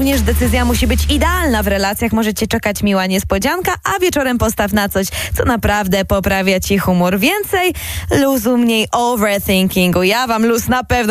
również decyzja musi być idealna. W relacjach może cię czekać miła niespodzianka, a wieczorem postaw na coś, co naprawdę poprawia ci humor. Więcej luzu, mniej overthinkingu. Ja wam luz na pewno